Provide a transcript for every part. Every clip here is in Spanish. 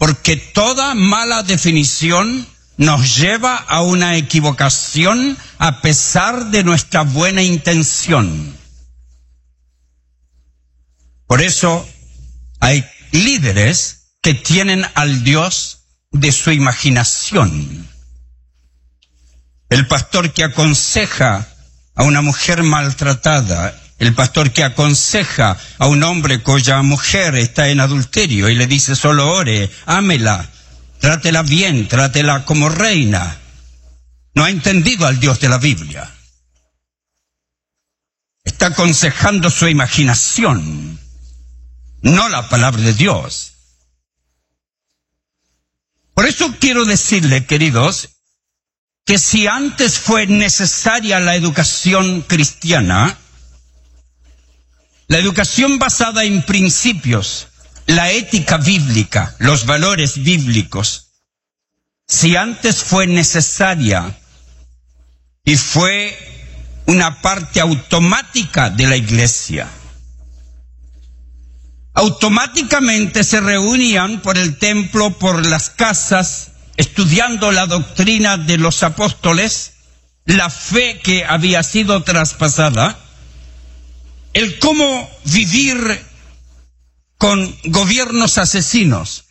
porque toda mala definición nos lleva a una equivocación a pesar de nuestra buena intención. Por eso hay líderes que tienen al Dios de su imaginación. El pastor que aconseja a una mujer maltratada, el pastor que aconseja a un hombre cuya mujer está en adulterio y le dice solo ore, ámela, trátela bien, trátela como reina, no ha entendido al Dios de la Biblia. Está aconsejando su imaginación, no la palabra de Dios. Por eso quiero decirle, queridos, que si antes fue necesaria la educación cristiana, la educación basada en principios, la ética bíblica, los valores bíblicos, si antes fue necesaria y fue una parte automática de la iglesia, automáticamente se reunían por el templo, por las casas, estudiando la doctrina de los apóstoles, la fe que había sido traspasada, el cómo vivir con gobiernos asesinos,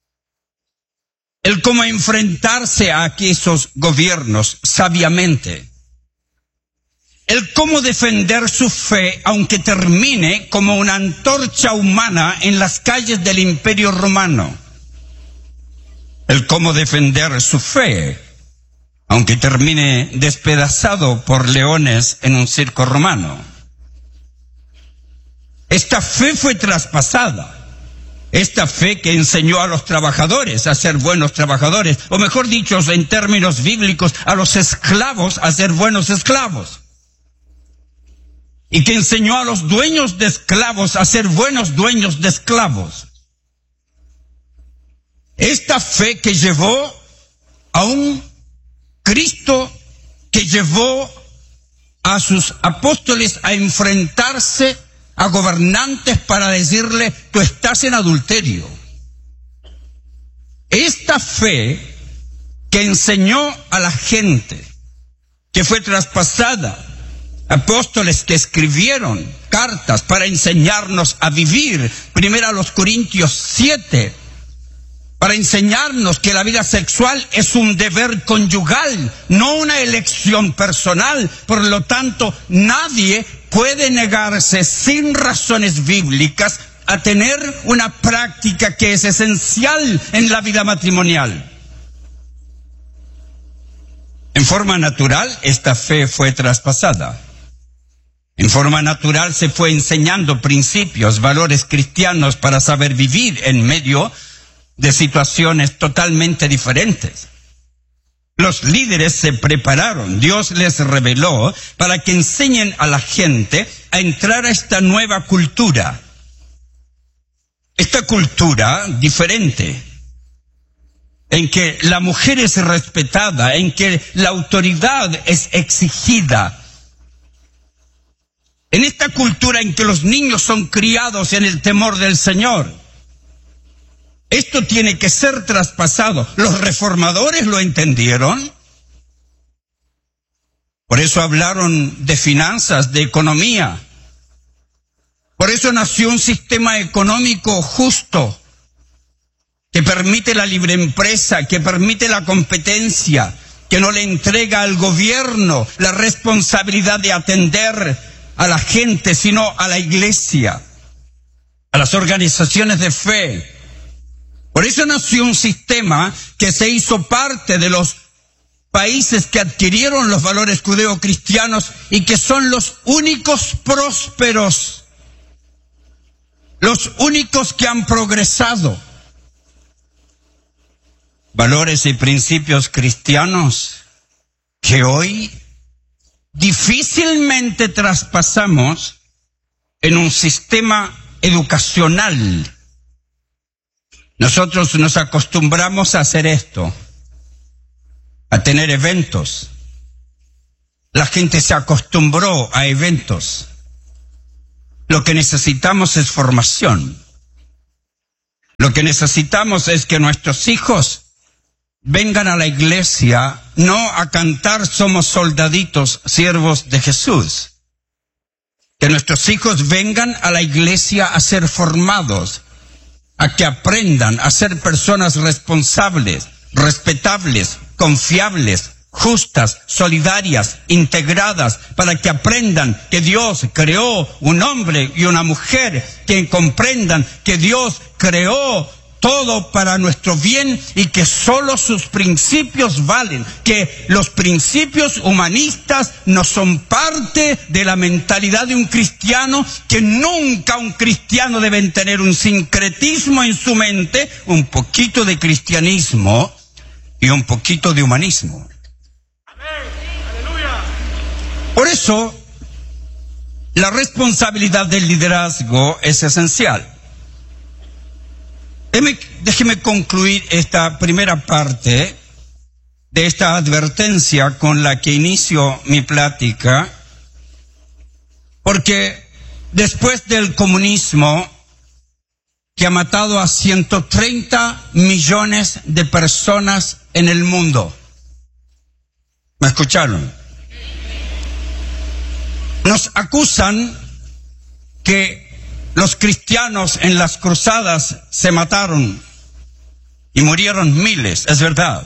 el cómo enfrentarse a esos gobiernos sabiamente, el cómo defender su fe aunque termine como una antorcha humana en las calles del Imperio Romano, el cómo defender su fe aunque termine despedazado por leones en un circo romano. Esta fe fue traspasada. Esta fe que enseñó a los trabajadores a ser buenos trabajadores, o mejor dicho, en términos bíblicos, a los esclavos a ser buenos esclavos. Y que enseñó a los dueños de esclavos a ser buenos dueños de esclavos. Esta fe que llevó a un Cristo que llevó a sus apóstoles a enfrentarse a gobernantes para decirle, tú estás en adulterio. Esta fe que enseñó a la gente, que fue traspasada, apóstoles que escribieron cartas para enseñarnos a vivir, primero a los Corintios 7, para enseñarnos que la vida sexual es un deber conyugal, no una elección personal. Por lo tanto, nadie puede negarse sin razones bíblicas a tener una práctica que es esencial en la vida matrimonial. En forma natural, esta fe fue traspasada. En forma natural se fue enseñando principios, valores cristianos para saber vivir en medio de situaciones totalmente diferentes. Los líderes se prepararon, Dios les reveló para que enseñen a la gente a entrar a esta nueva cultura. Esta cultura diferente, en que la mujer es respetada, en que la autoridad es exigida. En esta cultura en que los niños son criados en el temor del Señor. Esto tiene que ser traspasado. Los reformadores lo entendieron. Por eso hablaron de finanzas, de economía. Por eso nació un sistema económico justo, que permite la libre empresa, que permite la competencia, que no le entrega al gobierno la responsabilidad de atender a la gente, sino a la iglesia, a las organizaciones de fe. Por eso nació un sistema que se hizo parte de los países que adquirieron los valores judeocristianos y que son los únicos prósperos, los únicos que han progresado. Valores y principios cristianos que hoy difícilmente traspasamos en un sistema educacional. Nosotros nos acostumbramos a hacer esto, a tener eventos. La gente se acostumbró a eventos. Lo que necesitamos es formación. Lo que necesitamos es que nuestros hijos vengan a la iglesia, no a cantar "Somos soldaditos, siervos de Jesús". Que nuestros hijos vengan a la iglesia a ser formados, a que aprendan a ser personas responsables, respetables, confiables, justas, solidarias, integradas, para que aprendan que Dios creó un hombre y una mujer, que comprendan que Dios creó todo para nuestro bien y que solo sus principios valen, que los principios humanistas no son parte de la mentalidad de un cristiano, que nunca un cristiano debe tener un sincretismo en su mente, un poquito de cristianismo y un poquito de humanismo. Por eso, la responsabilidad del liderazgo es esencial. Déjeme concluir esta primera parte de esta advertencia con la que inicio mi plática, porque después del comunismo, que ha matado a 130 millones de personas en el mundo, ¿me escucharon? Nos acusan que los cristianos en las cruzadas se mataron y murieron miles, es verdad.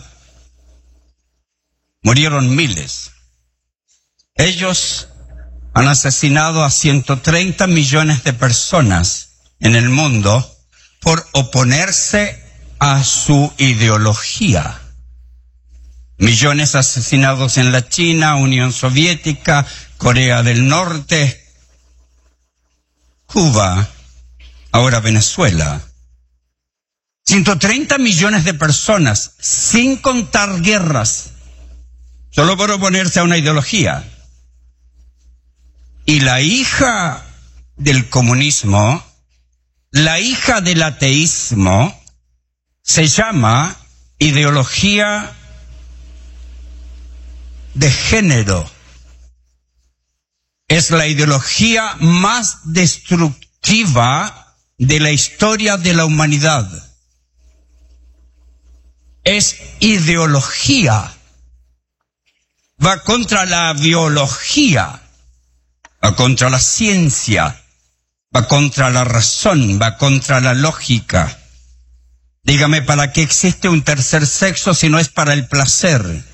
Murieron miles. Ellos han asesinado a 130 millones de personas en el mundo por oponerse a su ideología. Millones asesinados en la China, Unión Soviética, Corea del Norte, Cuba, ahora Venezuela. 130 millones de personas, sin contar guerras, solo por oponerse a una ideología. Y la hija del comunismo, la hija del ateísmo, se llama ideología de género. Es la ideología más destructiva de la historia de la humanidad. Es ideología. Va contra la biología, va contra la ciencia, va contra la razón, va contra la lógica. Dígame, ¿para qué existe un tercer sexo si no es para el placer?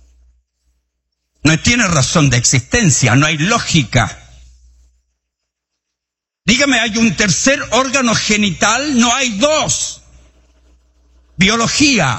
No tiene razón de existencia, no hay lógica. Dígame, ¿hay un tercer órgano genital? No hay dos. Biología.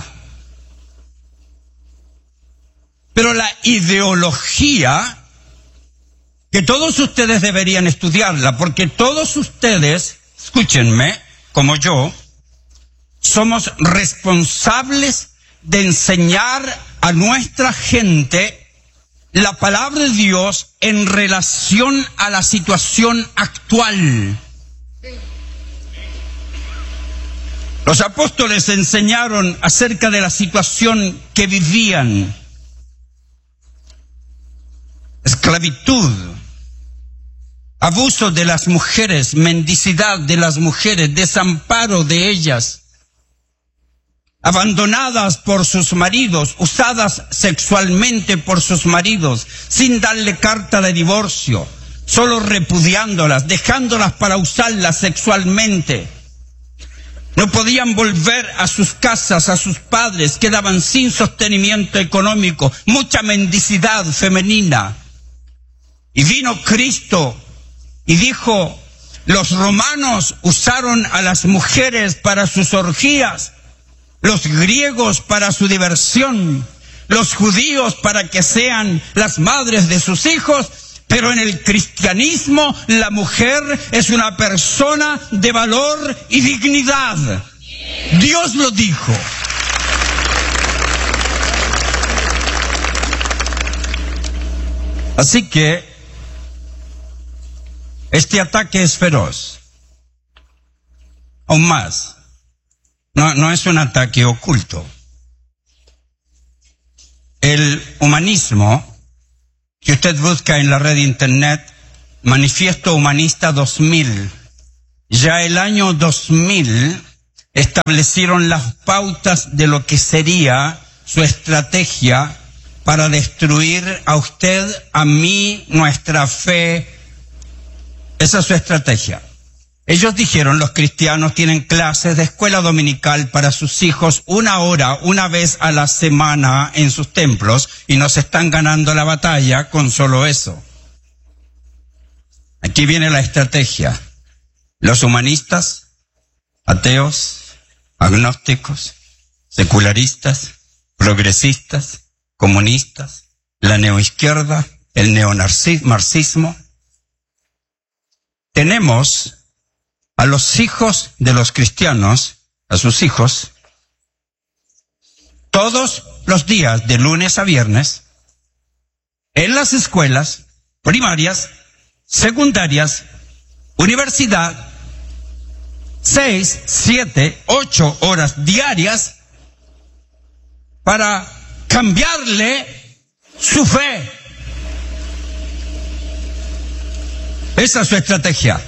Pero la ideología, que todos ustedes deberían estudiarla, porque todos ustedes, escúchenme, como yo, somos responsables de enseñar a nuestra gente la palabra de Dios en relación a la situación actual. Los apóstoles enseñaron acerca de la situación que vivían. Esclavitud, abuso de las mujeres, mendicidad de las mujeres, desamparo de ellas, abandonadas por sus maridos, usadas sexualmente por sus maridos, sin darle carta de divorcio, solo repudiándolas, dejándolas para usarlas sexualmente. No podían volver a sus casas, a sus padres, quedaban sin sostenimiento económico, mucha mendicidad femenina. Y vino Cristo y dijo, los romanos usaron a las mujeres para sus orgías, los griegos para su diversión, los judíos para que sean las madres de sus hijos, pero en el cristianismo la mujer es una persona de valor y dignidad. Dios lo dijo. Así que este ataque es feroz. Aún más. No es un ataque oculto. El humanismo, que usted busca en la red de internet, Manifiesto Humanista 2000, ya el año 2000 establecieron las pautas de lo que sería su estrategia para destruir a usted, a mí, nuestra fe. Esa es su estrategia. Ellos dijeron, los cristianos tienen clases de escuela dominical para sus hijos 1 hora, una vez a la semana en sus templos, y nos están ganando la batalla con solo eso. Aquí viene la estrategia. Los humanistas, ateos, agnósticos, secularistas, progresistas, comunistas, la neoizquierda, el neomarxismo. Tenemos a los hijos de los cristianos, a sus hijos, todos los días de lunes a viernes, en las escuelas primarias, secundarias, universidad, 6, 7, 8 horas diarias para cambiarle su fe. Esa es su estrategia.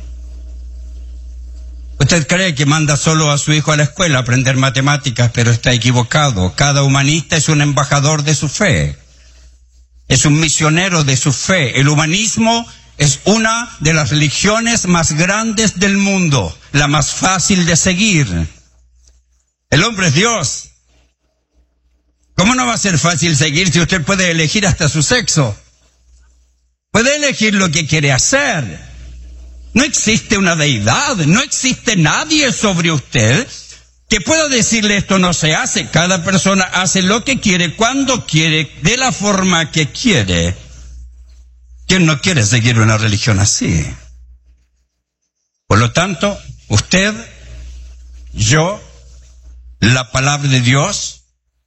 Usted cree que manda solo a su hijo a la escuela a aprender matemáticas, pero está equivocado. Cada humanista es un embajador de su fe. Es un misionero de su fe. El humanismo es una de las religiones más grandes del mundo, la más fácil de seguir. El hombre es Dios. ¿Cómo no va a ser fácil seguir si usted puede elegir hasta su sexo? Puede elegir lo que quiere hacer. No existe una deidad, no existe nadie sobre usted que pueda decirle esto no se hace. Cada persona hace lo que quiere, cuando quiere, de la forma que quiere. ¿Quién no quiere seguir una religión así? Por lo tanto, usted, yo, la palabra de Dios,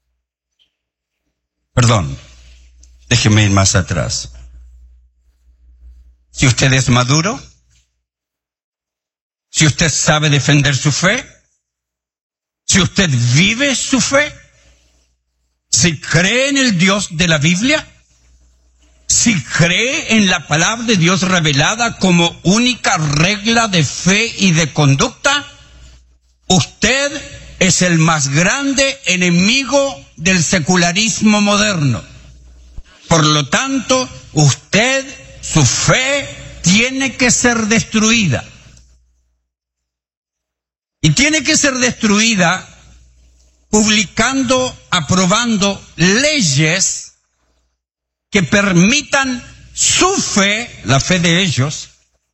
déjeme ir más atrás. Si usted es maduro, si usted sabe defender su fe, si usted vive su fe, si cree en el Dios de la Biblia, si cree en la palabra de Dios revelada como única regla de fe y de conducta, usted es el más grande enemigo del secularismo moderno. Por lo tanto, usted, su fe, tiene que ser destruida. Y tiene que ser destruida publicando, aprobando leyes que permitan su fe, la fe de ellos,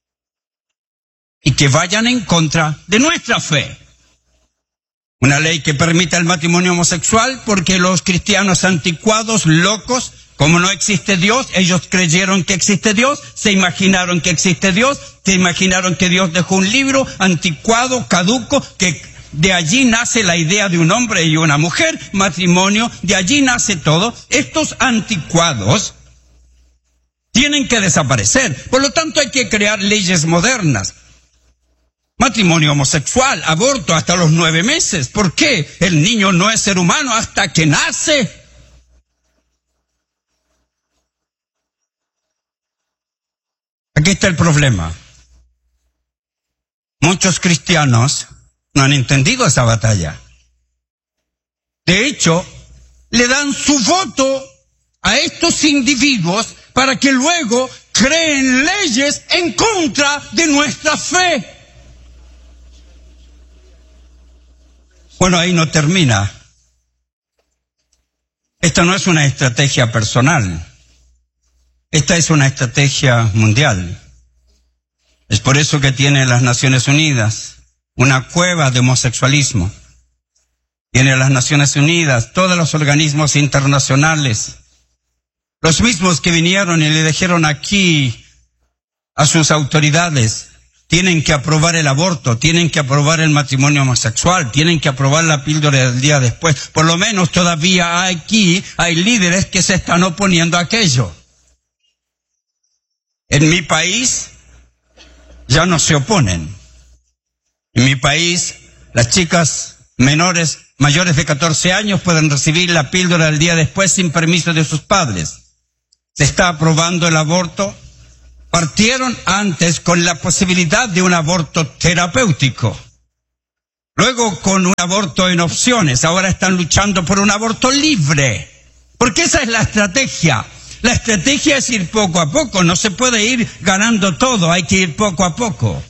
y que vayan en contra de nuestra fe. Una ley que permita el matrimonio homosexual, porque los cristianos anticuados, locos, como no existe Dios, ellos creyeron que existe Dios, se imaginaron que existe Dios, se imaginaron que Dios dejó un libro anticuado, caduco, que de allí nace la idea de un hombre y una mujer, matrimonio, de allí nace todo. Estos anticuados tienen que desaparecer. Por lo tanto, hay que crear leyes modernas. Matrimonio homosexual, aborto hasta los 9 meses. ¿Por qué? El niño no es ser humano hasta que nace. Aquí está el problema. Muchos cristianos no han entendido esa batalla. De hecho, le dan su voto a estos individuos para que luego creen leyes en contra de nuestra fe. Bueno, ahí no termina. Esta no es una estrategia personal. Esta es una estrategia mundial. Es por eso que tiene las Naciones Unidas una cueva de homosexualismo. Tiene las Naciones Unidas, todos los organismos internacionales, los mismos que vinieron y le dijeron aquí a sus autoridades, tienen que aprobar el aborto, tienen que aprobar el matrimonio homosexual, tienen que aprobar la píldora del día después. Por lo menos todavía aquí hay líderes que se están oponiendo a aquello. En mi país ya no se oponen. En mi país las chicas mayores de 14 años pueden recibir la píldora del día después sin permiso de sus padres. Se está aprobando el aborto. Partieron antes con la posibilidad de un aborto terapéutico. Luego con un aborto en opciones, ahora están luchando por un aborto libre. Porque esa es la estrategia. La estrategia es ir poco a poco, no se puede ir ganando todo, hay que ir poco a poco.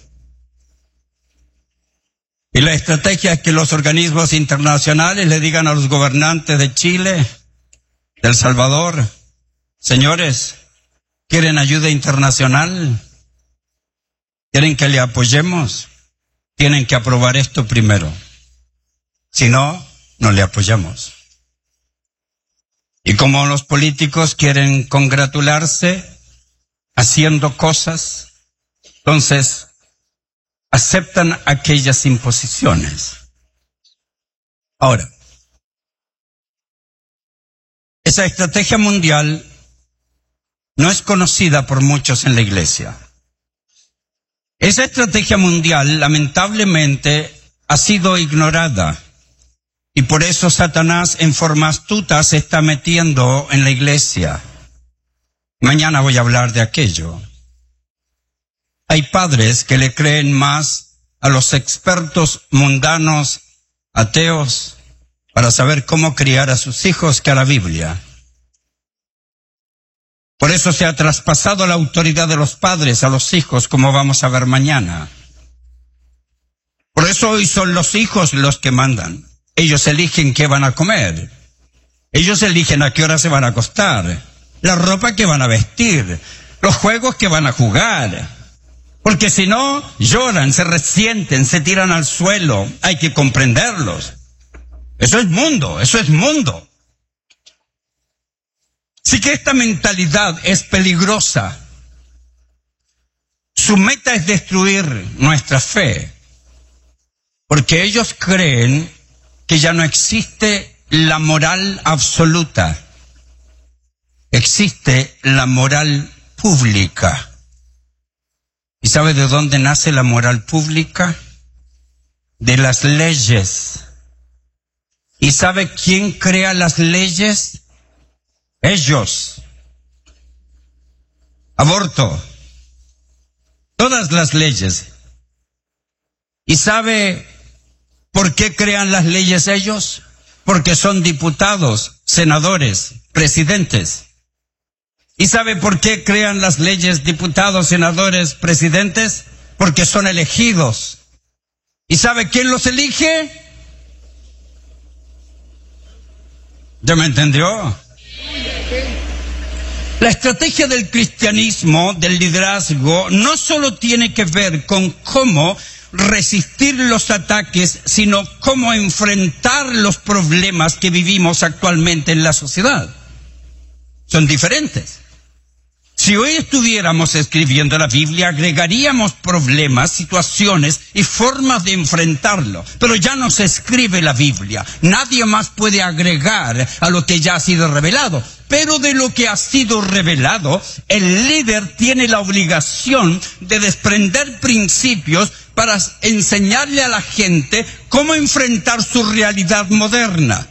Y la estrategia es que los organismos internacionales le digan a los gobernantes de Chile, de El Salvador, señores, ¿quieren ayuda internacional? ¿Quieren que le apoyemos? Tienen que aprobar esto primero. Si no, no le apoyamos. Y como los políticos quieren congratularse haciendo cosas, entonces aceptan aquellas imposiciones. Ahora, esa estrategia mundial no es conocida por muchos en la iglesia. Esa estrategia mundial, lamentablemente, ha sido ignorada. Y por eso Satanás en forma astuta se está metiendo en la iglesia. Mañana voy a hablar de aquello. Hay padres que le creen más a los expertos mundanos, ateos, para saber cómo criar a sus hijos que a la Biblia. Por eso se ha traspasado la autoridad de los padres a los hijos, como vamos a ver mañana. Por eso hoy son los hijos los que mandan. Ellos eligen qué van a comer. Ellos eligen a qué hora se van a acostar, la ropa que van a vestir, los juegos que van a jugar. Porque si no, lloran, se resienten, se tiran al suelo. Hay que comprenderlos. Eso es mundo, eso es mundo. Así que esta mentalidad es peligrosa. Su meta es destruir nuestra fe. Porque ellos creen que ya no existe la moral absoluta. Existe la moral pública. ¿Y sabe de dónde nace la moral pública? De las leyes. ¿Y sabe quién crea las leyes? Ellos. Aborto. Todas las leyes. ¿Y sabe por qué crean las leyes ellos? Porque son diputados, senadores, presidentes. ¿Y sabe por qué crean las leyes diputados, senadores, presidentes? Porque son elegidos. ¿Y sabe quién los elige? ¿Ya me entendió? La estrategia del cristianismo, del liderazgo, no solo tiene que ver con cómo resistir los ataques, sino cómo enfrentar los problemas que vivimos actualmente en la sociedad. Son diferentes. Si hoy estuviéramos escribiendo la Biblia, agregaríamos problemas, situaciones y formas de enfrentarlo. Pero ya no se escribe la Biblia. Nadie más puede agregar a lo que ya ha sido revelado. Pero de lo que ha sido revelado, el líder tiene la obligación de desprender principios para enseñarle a la gente cómo enfrentar su realidad moderna.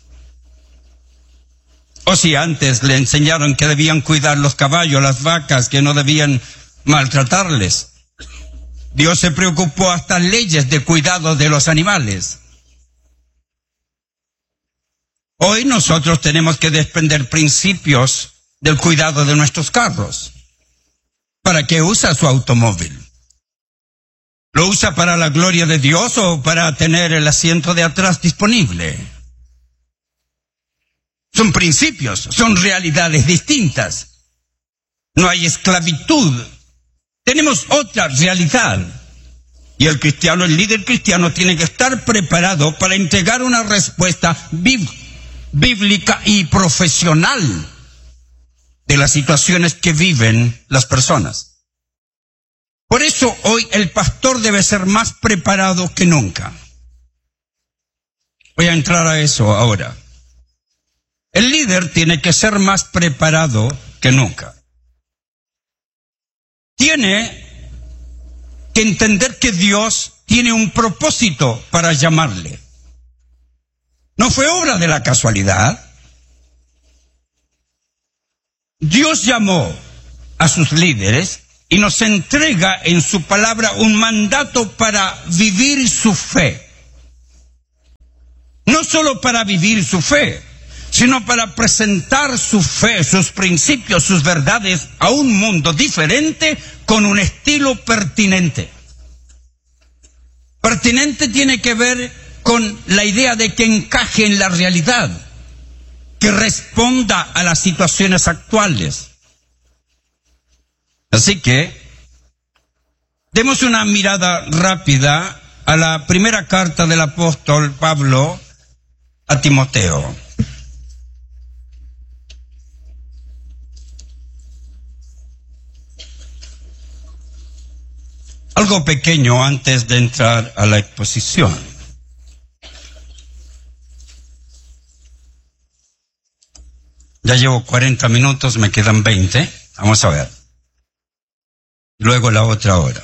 O si antes le enseñaron que debían cuidar los caballos, las vacas, que no debían maltratarles. Dios se preocupó hasta leyes de cuidado de los animales. Hoy nosotros tenemos que desprender principios del cuidado de nuestros carros. ¿Para qué usa su automóvil? ¿Lo usa para la gloria de Dios o para tener el asiento de atrás disponible? Son principios, son realidades distintas. No hay esclavitud. Tenemos otra realidad. Y el cristiano, el líder cristiano, tiene que estar preparado para entregar una respuesta bíblica y profesional de las situaciones que viven las personas. Por eso hoy el pastor debe ser más preparado que nunca. Voy a entrar a eso ahora. El líder tiene que ser más preparado que nunca. Tiene que entender que Dios tiene un propósito para llamarle. No fue obra de la casualidad. Dios llamó a sus líderes y nos entrega en su palabra un mandato para vivir su fe. no solo para vivir su fe, sino para presentar su fe, sus principios, sus verdades a un mundo diferente con un estilo pertinente. Pertinente tiene que ver con la idea de que encaje en la realidad, que responda a las situaciones actuales. Así que, demos una mirada rápida a la primera carta del apóstol Pablo a Timoteo. Algo pequeño antes de entrar a la exposición. Ya llevo 40 minutos, me quedan 20. Vamos a ver. Luego la otra hora.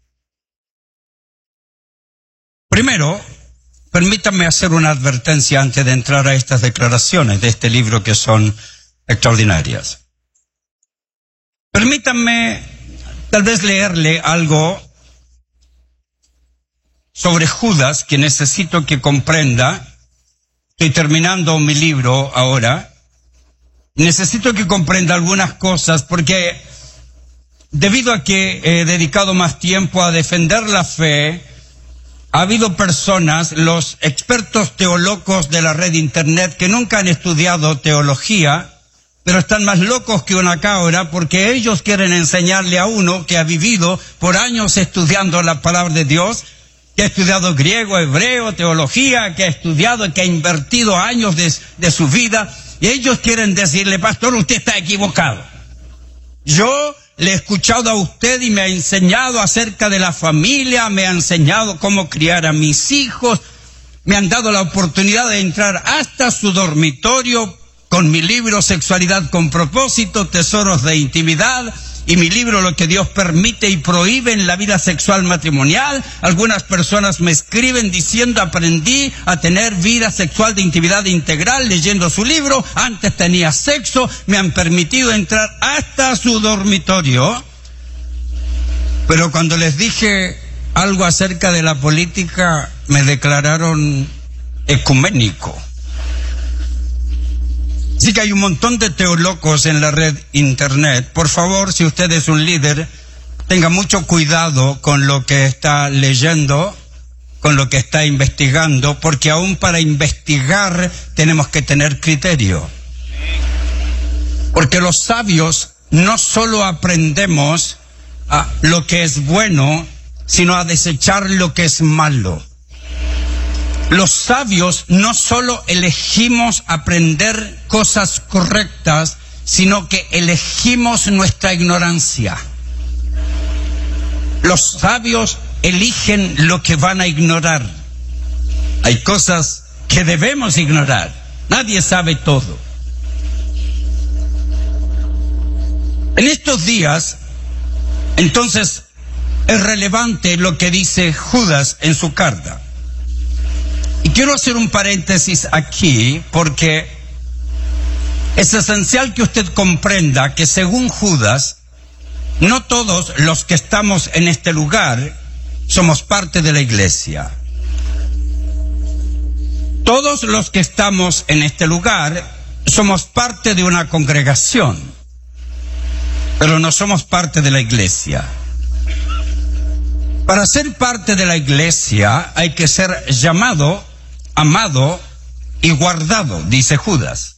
Primero, permítanme hacer una advertencia antes de entrar a estas declaraciones de este libro que son extraordinarias. Permítanme tal vez leerle algo sobre Judas que necesito que comprenda. Estoy terminando mi libro ahora. Necesito que comprenda algunas cosas porque debido a que he dedicado más tiempo a defender la fe, ha habido personas, los expertos teólogos de la red internet, que nunca han estudiado teología, pero están más locos que una cabra porque ellos quieren enseñarle a uno que ha vivido por años estudiando la palabra de Dios, que ha estudiado griego, hebreo, teología, que ha estudiado, que ha invertido años de su vida, y ellos quieren decirle: pastor, usted está equivocado. Yo le he escuchado a usted y me ha enseñado acerca de la familia, me ha enseñado cómo criar a mis hijos, me han dado la oportunidad de entrar hasta su dormitorio con mi libro Sexualidad con propósito, Tesoros de Intimidad, y mi libro Lo que Dios permite y prohíbe en la vida sexual matrimonial. Algunas personas me escriben diciendo: aprendí a tener vida sexual de intimidad integral leyendo su libro, antes tenía sexo, me han permitido entrar hasta su dormitorio. Pero cuando les dije algo acerca de la política, me declararon ecuménico. Así que hay un montón de teólogos en la red internet. Por favor, si usted es un líder, tenga mucho cuidado con lo que está leyendo, con lo que está investigando, porque aún para investigar tenemos que tener criterio. Porque los sabios no solo aprendemos a lo que es bueno, sino a desechar lo que es malo. Los sabios no solo elegimos aprender cosas correctas, sino que elegimos nuestra ignorancia. Los sabios eligen lo que van a ignorar. Hay cosas que debemos ignorar. Nadie sabe todo. En estos días, entonces, es relevante lo que dice Judas en su carta. Y quiero hacer un paréntesis aquí porque es esencial que usted comprenda que según Judas, no todos los que estamos en este lugar somos parte de la iglesia. Todos los que estamos en este lugar somos parte de una congregación, pero no somos parte de la iglesia. Para ser parte de la iglesia hay que ser llamado, amado y guardado, dice Judas.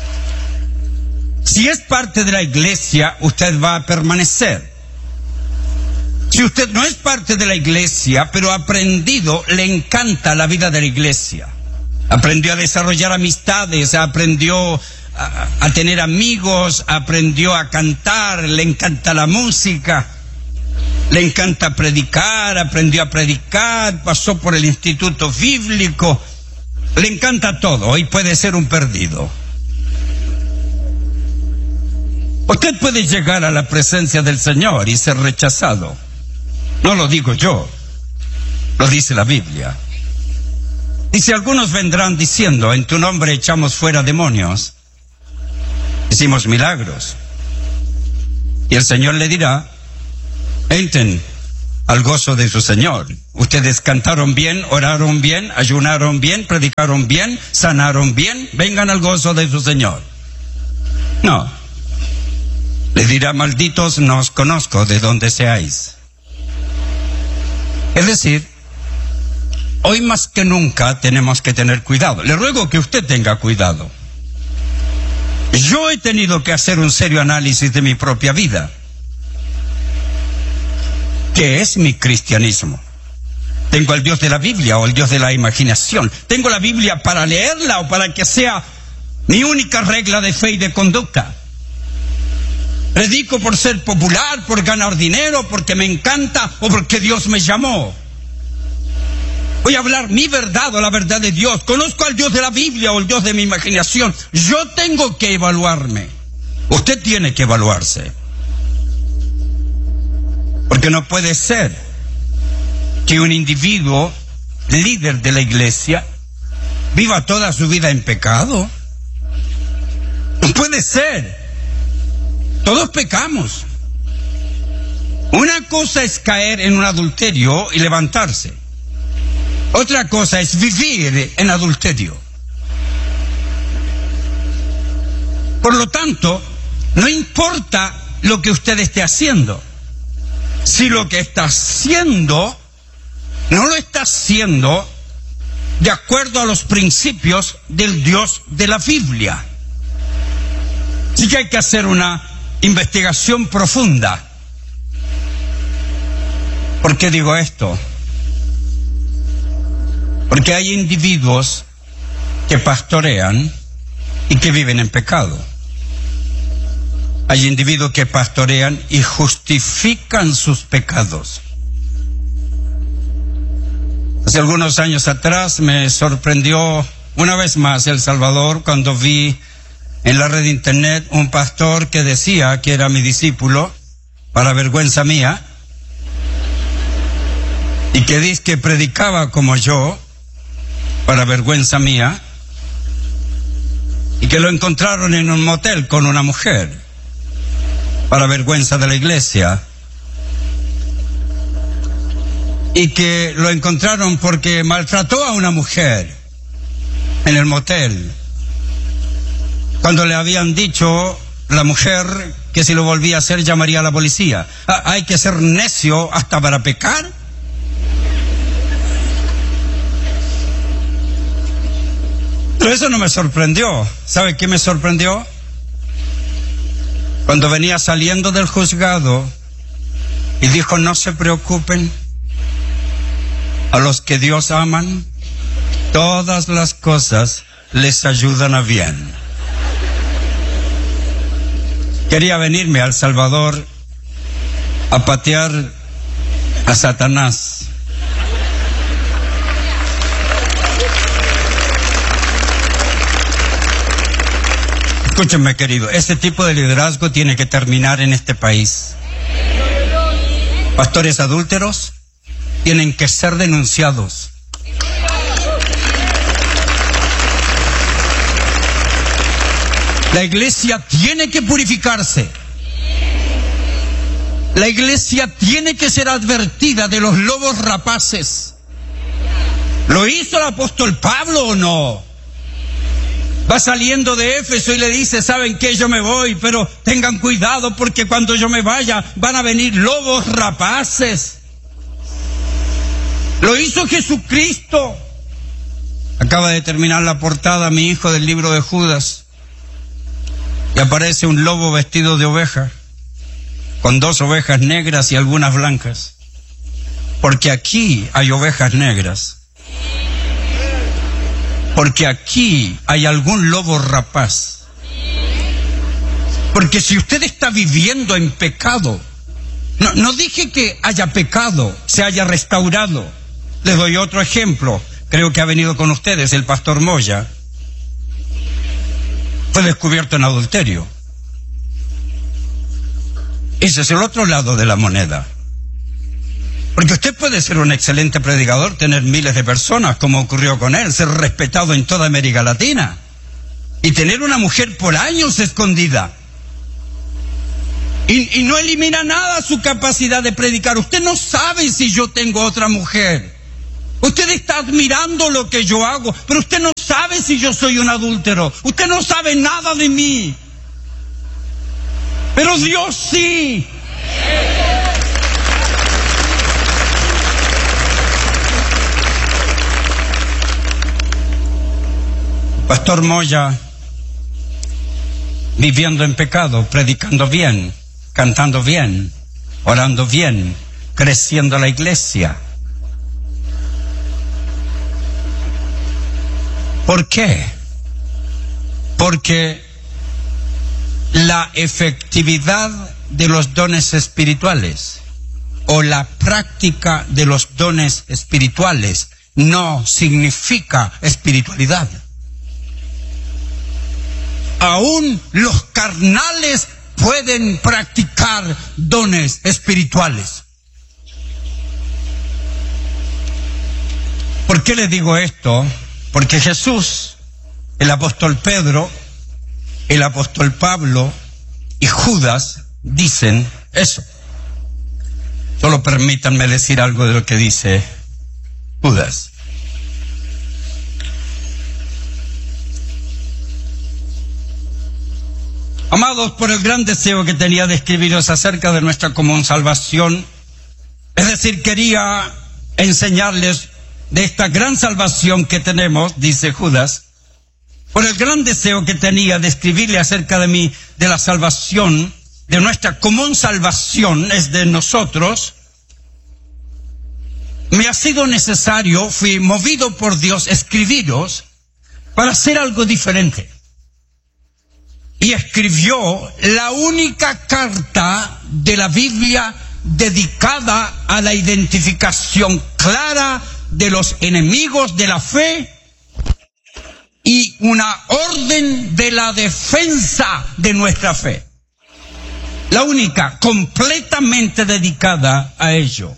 Si es parte de la iglesia, usted va a permanecer. Si usted no es parte de la iglesia, pero ha aprendido, le encanta la vida de la iglesia. Aprendió a desarrollar amistades, aprendió a tener amigos, aprendió a cantar, le encanta la música, le encanta predicar, aprendió a predicar, pasó por el instituto bíblico, le encanta todo. Hoy puede ser un perdido. Usted puede llegar a la presencia del Señor y ser rechazado. No lo digo yo, lo dice la Biblia. Dice: algunos vendrán diciendo, en tu nombre echamos fuera demonios, hicimos milagros. Y el Señor le dirá: entren al gozo de su Señor. Ustedes cantaron bien, oraron bien, ayunaron bien, predicaron bien, sanaron bien, vengan al gozo de su Señor. No. Les dirá, malditos, no os conozco de dónde seáis. Es decir, hoy más que nunca tenemos que tener cuidado. Le ruego que usted tenga cuidado. Yo he tenido que hacer un serio análisis de mi propia vida. ¿Qué es mi cristianismo? ¿Tengo al Dios de la Biblia o el Dios de la imaginación? ¿Tengo la Biblia para leerla o para que sea mi única regla de fe y de conducta? ¿Predico por ser popular, por ganar dinero, porque me encanta o porque Dios me llamó? Voy a hablar mi verdad o la verdad de Dios. ¿Conozco al Dios de la Biblia o el Dios de mi imaginación? Yo tengo que evaluarme. Usted tiene que evaluarse. Porque no puede ser que un individuo, líder de la iglesia, viva toda su vida en pecado. No puede ser. Todos pecamos. Una cosa es caer en un adulterio y levantarse. Otra cosa es vivir en adulterio. Por lo tanto, no importa lo que usted esté haciendo. Si lo que está haciendo no lo está haciendo de acuerdo a los principios del Dios de la Biblia. Sí que hay que hacer una investigación profunda. ¿Por qué digo esto? Porque hay individuos que pastorean y que viven en pecado. Hay individuos que pastorean y justifican sus pecados. Hace algunos años atrás me sorprendió una vez más El Salvador cuando vi en la red de internet un pastor que decía que era mi discípulo, para vergüenza mía, y que dice que predicaba como yo, para vergüenza mía, y que lo encontraron en un motel con una mujer, para vergüenza de la iglesia, y que lo encontraron porque maltrató a una mujer en el motel, cuando le habían dicho la mujer que si lo volvía a hacer llamaría a la policía. ¿Hay que ser necio hasta para pecar? Pero eso no me sorprendió. ¿Sabe qué me sorprendió? Cuando venía saliendo del juzgado y dijo, no se preocupen, a los que Dios aman, todas las cosas les ayudan a bien. Quería venirme a El Salvador a patear a Satanás. Escúchenme, querido, ese tipo de liderazgo tiene que terminar en este país. Pastores adúlteros tienen que ser denunciados. La iglesia tiene que purificarse. La iglesia tiene que ser advertida de los lobos rapaces. ¿Lo hizo el apóstol Pablo o no? Va saliendo de Éfeso y le dice, ¿saben qué? Yo me voy, pero tengan cuidado porque cuando yo me vaya van a venir lobos rapaces. Lo hizo Jesucristo. Acaba de terminar la portada mi hijo del libro de Judas y aparece un lobo vestido de oveja con 2 ovejas negras y algunas blancas, porque aquí hay ovejas negras. Porque aquí hay algún lobo rapaz. Porque si usted está viviendo en pecado, no dije que haya pecado, se haya restaurado. Les doy otro ejemplo. Creo que ha venido con ustedes el pastor Moya. Fue descubierto en adulterio. Ese es el otro lado de la moneda. Porque usted puede ser un excelente predicador, tener miles de personas, como ocurrió con él, ser respetado en toda América Latina, y tener una mujer por años escondida. Y no elimina nada su capacidad de predicar. Usted no sabe si yo tengo otra mujer. Usted está admirando lo que yo hago, pero usted no sabe si yo soy un adúltero. Usted no sabe nada de mí. Pero Dios sí. Pastor Moya, viviendo en pecado, predicando bien, cantando bien, orando bien, creciendo la iglesia. ¿Por qué? Porque la efectividad de los dones espirituales o la práctica de los dones espirituales no significa espiritualidad. Aún los carnales pueden practicar dones espirituales. ¿Por qué les digo esto? Porque Jesús, el apóstol Pedro, el apóstol Pablo y Judas dicen eso. Solo permítanme decir algo de lo que dice Judas. Amados, por el gran deseo que tenía de escribiros acerca de nuestra común salvación, es decir, quería enseñarles de esta gran salvación que tenemos, dice Judas, por el gran deseo que tenía de escribirle acerca de la salvación, de nuestra común salvación, es de nosotros, me ha sido necesario, fui movido por Dios, escribiros para hacer algo diferente. Y escribió la única carta de la Biblia dedicada a la identificación clara de los enemigos de la fe y una orden de la defensa de nuestra fe. La única, completamente dedicada a ello.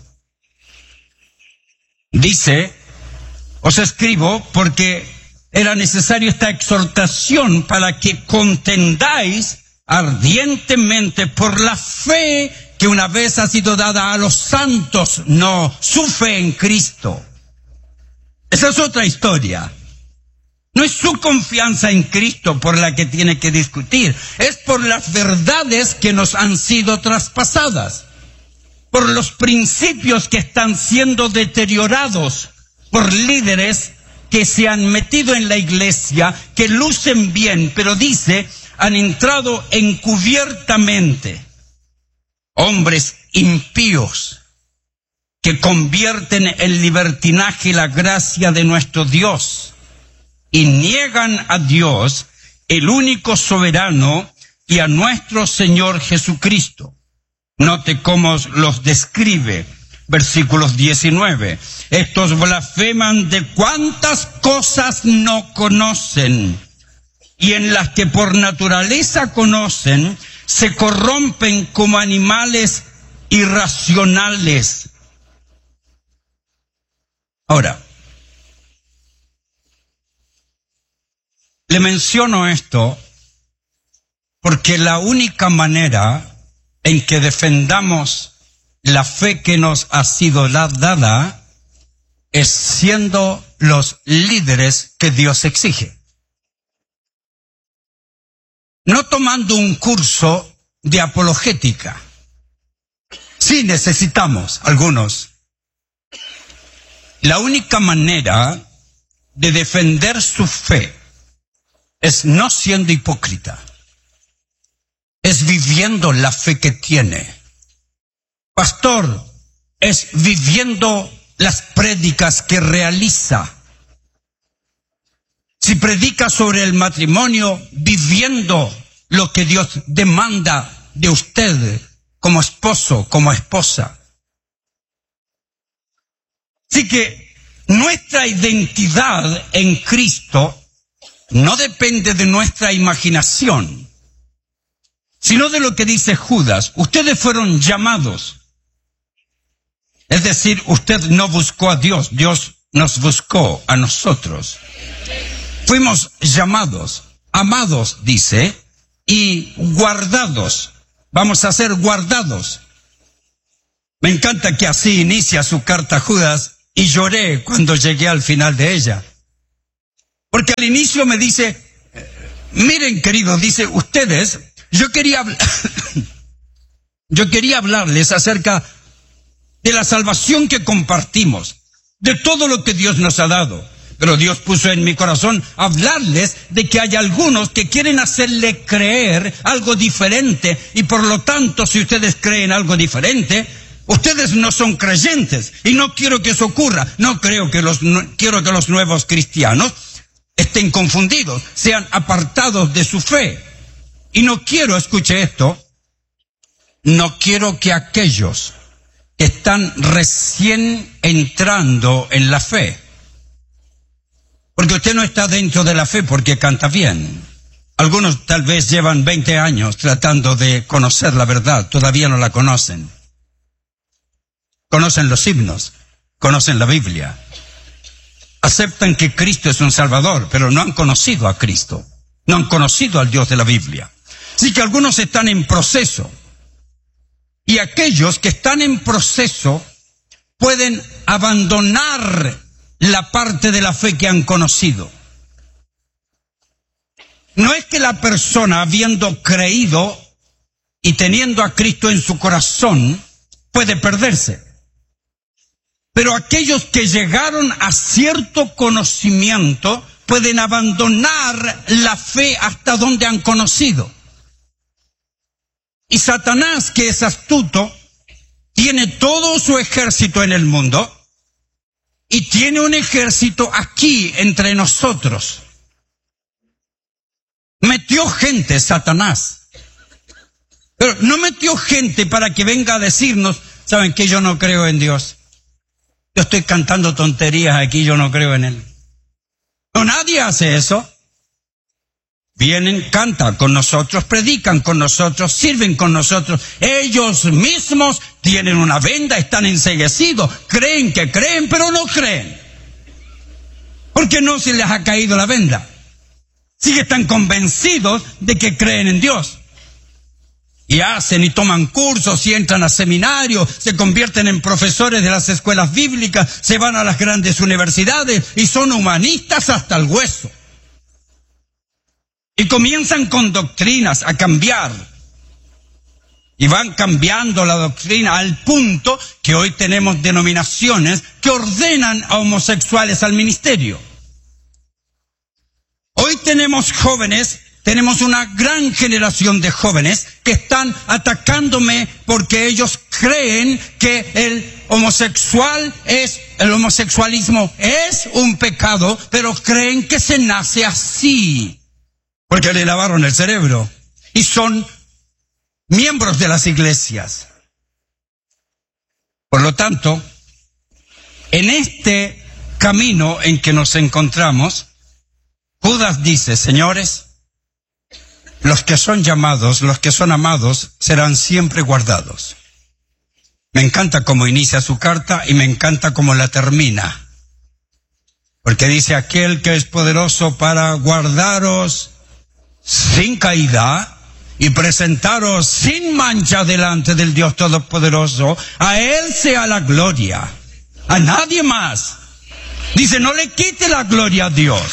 Dice, os escribo porque era necesaria esta exhortación para que contendáis ardientemente por la fe que una vez ha sido dada a los santos, no su fe en Cristo. Esa es otra historia. No es su confianza en Cristo por la que tiene que discutir, es por las verdades que nos han sido traspasadas, por los principios que están siendo deteriorados por líderes que se han metido en la iglesia, que lucen bien, pero dice, han entrado encubiertamente. Hombres impíos que convierten en libertinaje la gracia de nuestro Dios y niegan a Dios, el único soberano, y a nuestro Señor Jesucristo. Note cómo los describe. Versículos 19. Estos blasfeman de cuántas cosas no conocen, y en las que por naturaleza conocen, se corrompen como animales irracionales. Ahora, le menciono esto porque la única manera en que defendamos la fe que nos ha sido dada es siendo los líderes que Dios exige. No tomando un curso de apologética. Sí necesitamos algunos. La única manera de defender su fe es no siendo hipócrita. Es viviendo la fe que tiene. Pastor, es viviendo las prédicas que realiza. Si predica sobre el matrimonio, viviendo lo que Dios demanda de usted como esposo, como esposa. Así que nuestra identidad en Cristo no depende de nuestra imaginación, sino de lo que dice Judas. Ustedes fueron llamados. Es decir, usted no buscó a Dios, Dios nos buscó a nosotros. Fuimos llamados, amados, dice, y guardados vamos a ser guardados. Me encanta que así inicia su carta a Judas y lloré cuando llegué al final de ella. Porque al inicio me dice, miren queridos, dice, ustedes, yo quería hablarles acerca de la salvación que compartimos, de todo lo que Dios nos ha dado. Pero Dios puso en mi corazón hablarles de que hay algunos que quieren hacerle creer algo diferente y por lo tanto, si ustedes creen algo diferente, ustedes no son creyentes y no quiero que eso ocurra. Quiero que los nuevos cristianos estén confundidos, sean apartados de su fe. Y no quiero, escuche esto, no quiero que aquellos que están recién entrando en la fe, porque usted no está dentro de la fe porque canta bien. Algunos tal vez llevan 20 años tratando de conocer la verdad, todavía no la conocen. Conocen los himnos, conocen la Biblia. Aceptan que Cristo es un Salvador, pero no han conocido a Cristo. No han conocido al Dios de la Biblia. Así que algunos están en proceso. Y aquellos que están en proceso pueden abandonar la parte de la fe que han conocido. No es que la persona, habiendo creído y teniendo a Cristo en su corazón, puede perderse. Pero aquellos que llegaron a cierto conocimiento pueden abandonar la fe hasta donde han conocido. Y Satanás, que es astuto, tiene todo su ejército en el mundo y tiene un ejército aquí entre nosotros. Metió gente, Satanás. Pero no metió gente para que venga a decirnos, ¿saben qué? Yo no creo en Dios. Yo estoy cantando tonterías aquí, yo no creo en Él. No, nadie hace eso. Vienen, cantan con nosotros, predican con nosotros, sirven con nosotros. Ellos mismos tienen una venda, están enceguecidos, creen que creen, pero no creen. Porque no se les ha caído la venda. Sí que están convencidos de que creen en Dios. Y hacen y toman cursos y entran a seminarios, se convierten en profesores de las escuelas bíblicas, se van a las grandes universidades y son humanistas hasta el hueso. Y comienzan con doctrinas a cambiar. Y van cambiando la doctrina al punto que hoy tenemos denominaciones que ordenan a homosexuales al ministerio. Hoy tenemos jóvenes, tenemos una gran generación de jóvenes que están atacándome porque ellos creen que el homosexualismo es un pecado, pero creen que se nace así. Porque le lavaron el cerebro y son miembros de las iglesias. Por lo tanto, en este camino en que nos encontramos, Judas dice, señores, los que son llamados, los que son amados, serán siempre guardados. Me encanta cómo inicia su carta y me encanta cómo la termina. Porque dice, aquel que es poderoso para guardaros sin caída y presentaros sin mancha delante del Dios Todopoderoso, a Él sea la gloria, a nadie más. Dice, no le quite la gloria a Dios.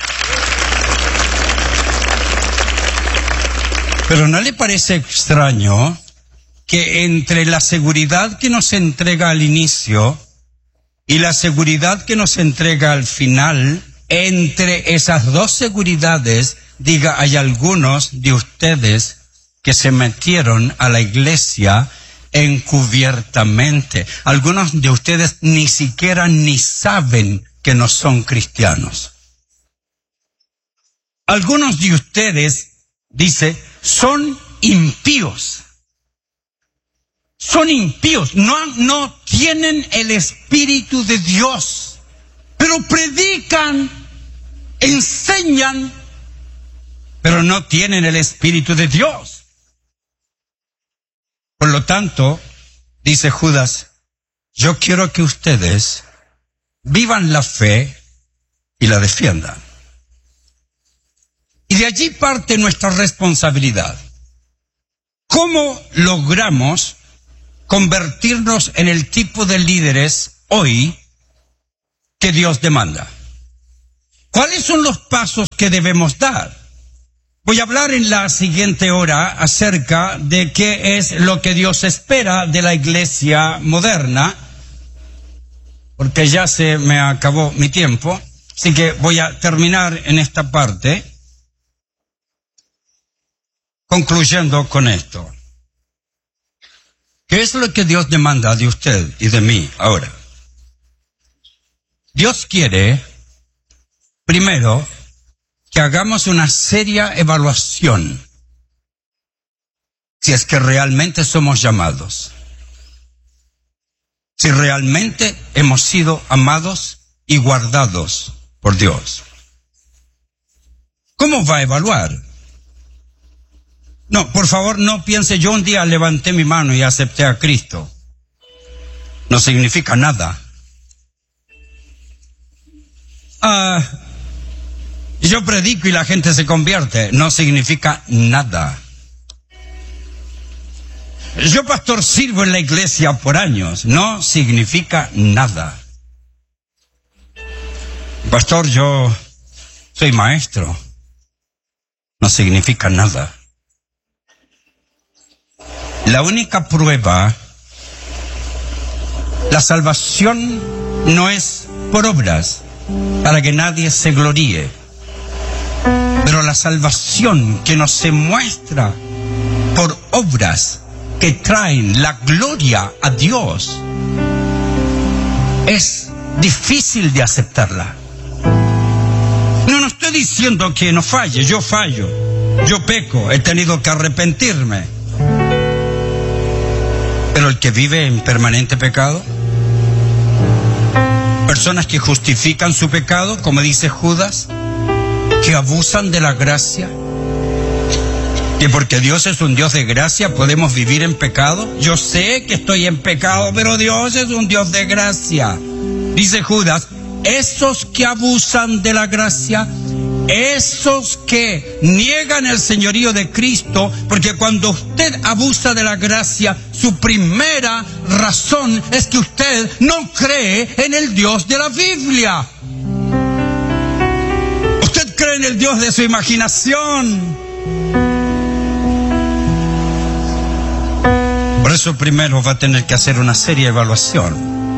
Pero ¿no le parece extraño que entre la seguridad que nos entrega al inicio y la seguridad que nos entrega al final, entre esas dos seguridades, diga, hay algunos de ustedes que se metieron a la iglesia encubiertamente? Algunos de ustedes ni siquiera ni saben que no son cristianos. Algunos de ustedes, dice, son impíos. Son impíos, no tienen el Espíritu de Dios, pero predican, enseñan, pero no tienen el Espíritu de Dios. Por lo tanto, dice Judas, yo quiero que ustedes vivan la fe y la defiendan. Y de allí parte nuestra responsabilidad. ¿Cómo logramos convertirnos en el tipo de líderes hoy que Dios demanda? ¿Cuáles son los pasos que debemos dar? Voy a hablar en la siguiente hora acerca de qué es lo que Dios espera de la iglesia moderna, porque ya se me acabó mi tiempo, así que voy a terminar en esta parte concluyendo con esto. ¿Qué es lo que Dios demanda de usted y de mí ahora? Dios quiere, primero, que hagamos una seria evaluación si es que realmente somos llamados, si realmente hemos sido amados y guardados por Dios. ¿Cómo va a evaluar? No, por favor, no piense, yo un día levanté mi mano y acepté a Cristo. No significa nada. Yo predico y la gente se convierte. No significa nada. Yo, pastor, sirvo en la iglesia por años. No significa nada. Pastor, yo soy maestro. No significa nada. La única prueba, la salvación no es por obras, para que nadie se gloríe. Pero la salvación que nos se muestra por obras que traen la gloria a Dios es difícil de aceptarla. No estoy diciendo que no falle, yo fallo, yo peco, he tenido que arrepentirme. Pero el que vive en permanente pecado, personas que justifican su pecado, como dice Judas, que abusan de la gracia, que porque Dios es un Dios de gracia podemos vivir en pecado. Yo sé que estoy en pecado, pero Dios es un Dios de gracia. Dice Judas, esos que abusan de la gracia, esos que niegan el señorío de Cristo, porque cuando usted abusa de la gracia, su primera razón es que usted no cree en el Dios de la Biblia. Usted cree en el Dios de su imaginación. Por eso primero va a tener que hacer una seria evaluación.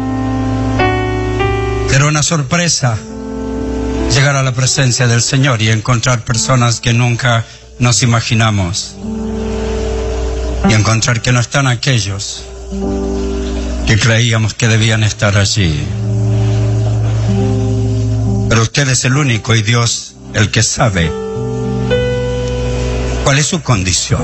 Será una sorpresa llegar a la presencia del Señor y encontrar personas que nunca nos imaginamos. Y encontrar que no están aquellos que creíamos que debían estar allí. Pero usted es el único y Dios el que sabe cuál es su condición.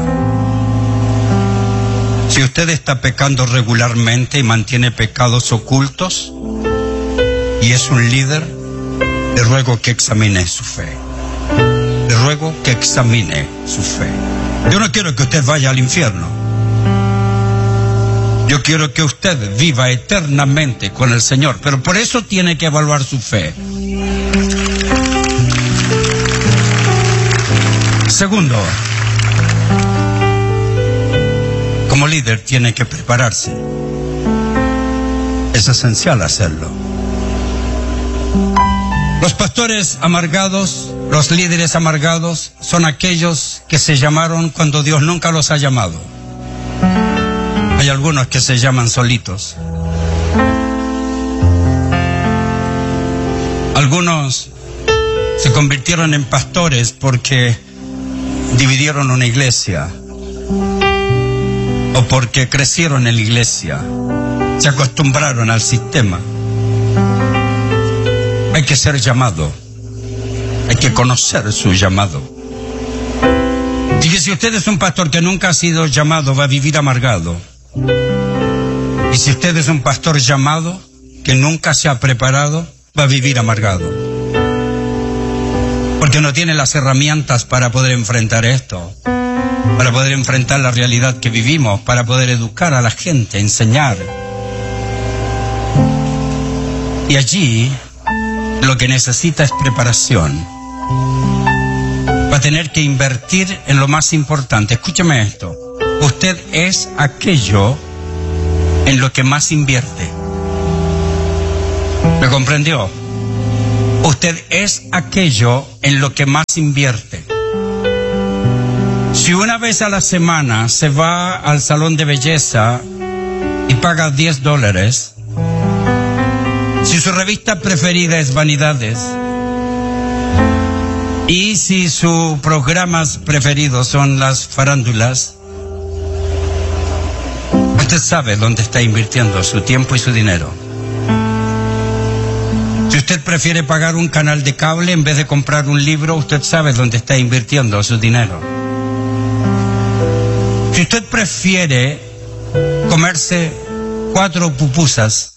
Si usted está pecando regularmente y mantiene pecados ocultos y es un líder, le ruego que examine su fe. Le ruego que examine su fe. Yo no quiero que usted vaya al infierno. Yo quiero que usted viva eternamente con el Señor, pero por eso tiene que evaluar su fe. Segundo, como líder tiene que prepararse. Es esencial hacerlo. Los pastores amargados, los líderes amargados, son aquellos que se llamaron cuando Dios nunca los ha llamado. Hay algunos que se llaman solitos. Algunos se convirtieron en pastores porque dividieron una iglesia o porque crecieron en la iglesia, se acostumbraron al sistema. Hay que ser llamado, hay que conocer su llamado. Y que si usted es un pastor que nunca ha sido llamado, va a vivir amargado. Y si usted es un pastor llamado, que nunca se ha preparado, va a vivir amargado. Porque no tiene las herramientas para poder enfrentar esto, para poder enfrentar la realidad que vivimos, para poder educar a la gente, enseñar. Y allí lo que necesita es preparación. Va a tener que invertir en lo más importante. Escúcheme esto. Usted es aquello en lo que más invierte. ¿Me comprendió? Usted es aquello en lo que más invierte. Si una vez a la semana se va al salón de belleza y paga $10, si su revista preferida es Vanidades, y si sus programas preferidos son las farándulas, usted sabe dónde está invirtiendo su tiempo y su dinero. Si usted prefiere pagar un canal de cable en vez de comprar un libro, usted sabe dónde está invirtiendo su dinero. Si usted prefiere comerse 4 pupusas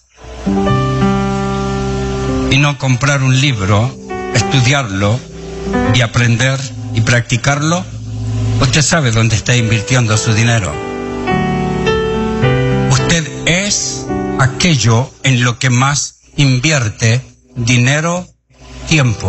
y no comprar un libro, estudiarlo y aprender y practicarlo, usted sabe dónde está invirtiendo su dinero. Usted es aquello en lo que más invierte dinero, tiempo.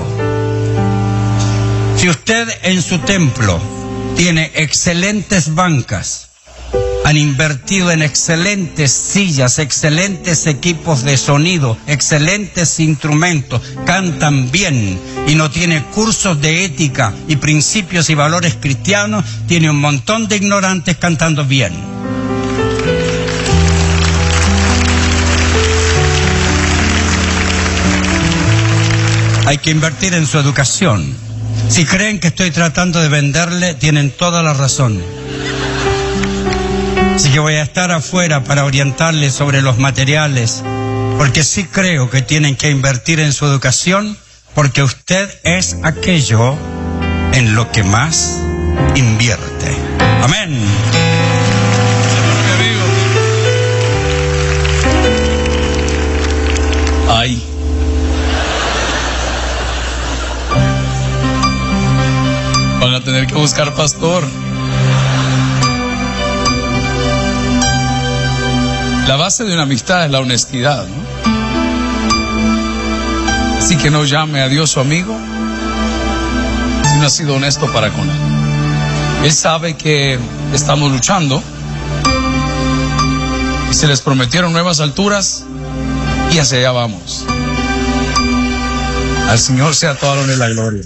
Si usted en su templo tiene excelentes bancas, han invertido en excelentes sillas, excelentes equipos de sonido, excelentes instrumentos, cantan bien y no tiene cursos de ética y principios y valores cristianos, tiene un montón de ignorantes cantando bien. Hay que invertir en su educación. Si creen que estoy tratando de venderle, tienen toda la razón. Así que voy a estar afuera para orientarles sobre los materiales, porque sí creo que tienen que invertir en su educación, porque usted es aquello en lo que más invierte. Amén. Ay. Van a tener que buscar pastor. La base de una amistad es la honestidad, ¿no? Así que no llame a Dios su amigo si no ha sido honesto para con él. Él sabe que estamos luchando y se les prometieron nuevas alturas y hacia allá vamos. Al Señor sea toda la honra y la gloria.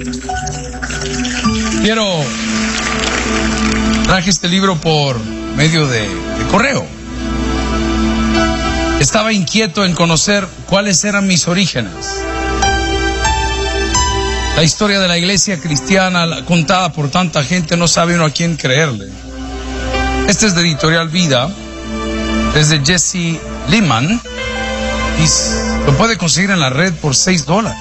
Traje este libro por medio de correo. Estaba inquieto en conocer cuáles eran mis orígenes. La historia de la iglesia cristiana contada por tanta gente, no sabe uno a quién creerle. Este es de Editorial Vida, desde Jesse Lehman, y lo puede conseguir en la red por $6.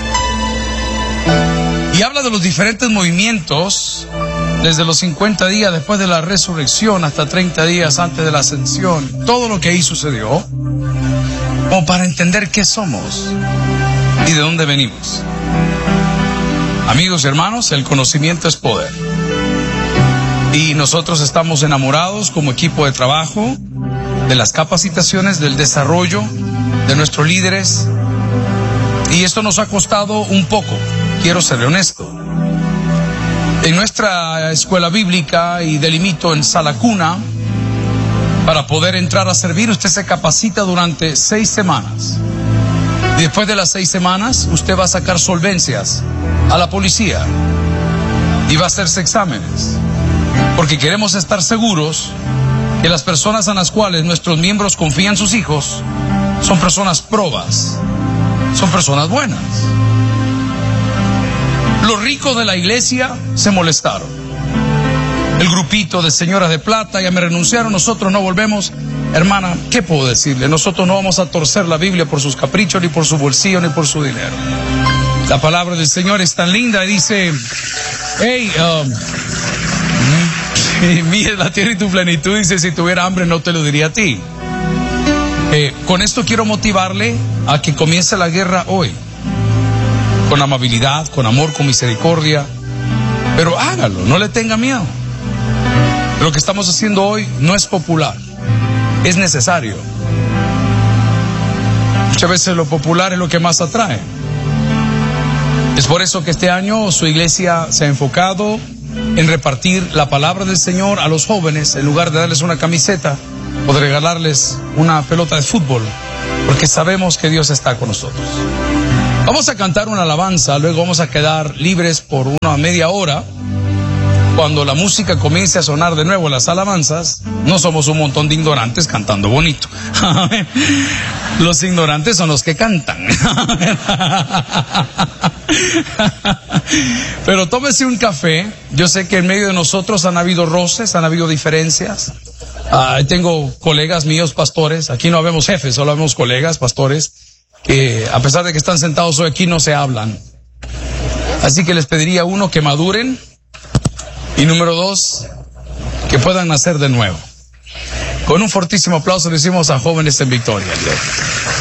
Y habla de los diferentes movimientos, desde los 50 días después de la resurrección hasta 30 días antes de la ascensión, todo lo que ahí sucedió, como para entender qué somos y de dónde venimos. Amigos y hermanos, el conocimiento es poder. Y nosotros estamos enamorados como equipo de trabajo de las capacitaciones, del desarrollo de nuestros líderes. Y esto nos ha costado un poco, quiero ser honesto. En nuestra escuela bíblica, y delimito en Sala Cuna, para poder entrar a servir, usted se capacita durante 6 semanas. Y después de las 6 semanas, usted va a sacar solvencias a la policía y va a hacerse exámenes. Porque queremos estar seguros que las personas en las cuales nuestros miembros confían sus hijos son personas probas, son personas buenas. Los ricos de la iglesia se molestaron. El grupito de señoras de plata ya me renunciaron, nosotros no volvemos. Hermana, ¿qué puedo decirle? Nosotros no vamos a torcer la Biblia por sus caprichos, ni por su bolsillo, ni por su dinero. La palabra del Señor es tan linda y dice, hey, mía es la tierra y tu plenitud, dice, si tuviera hambre no te lo diría a ti. Con esto quiero motivarle a que comience la guerra hoy, con amabilidad, con amor, con misericordia, pero hágalo, no le tenga miedo. Lo que estamos haciendo hoy no es popular, es necesario. Muchas veces lo popular es lo que más atrae. Es por eso que este año su iglesia se ha enfocado en repartir la palabra del Señor a los jóvenes, en lugar de darles una camiseta o de regalarles una pelota de fútbol, porque sabemos que Dios está con nosotros. Vamos a cantar una alabanza, luego vamos a quedar libres por una media hora. Cuando la música comience a sonar de nuevo las alabanzas, no somos un montón de ignorantes cantando bonito. Los ignorantes son los que cantan. Pero tómese un café. Yo sé que en medio de nosotros han habido roces, han habido diferencias. Tengo colegas míos, pastores. Aquí no habemos jefes, solo habemos colegas, pastores, que a pesar de que están sentados hoy aquí no se hablan. Así que les pediría, uno, que maduren. Y número 2, que puedan nacer de nuevo. Con un fortísimo aplauso le decimos a Jóvenes en Victoria.